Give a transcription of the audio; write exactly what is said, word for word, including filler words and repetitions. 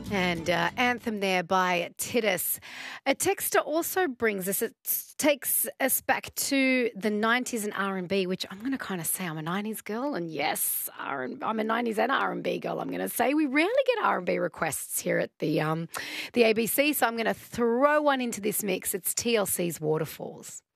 And uh, Anthem there by Titus. A texter also brings us, it takes us back to the nineties and R and B, which I'm going to kind of say I'm a nineties girl. And yes, R and, I'm a nineties and R and B girl, I'm going to say. We rarely get R and B requests here at the, um, the A B C, so I'm going to throw one into this mix. It's T L C's Waterfalls.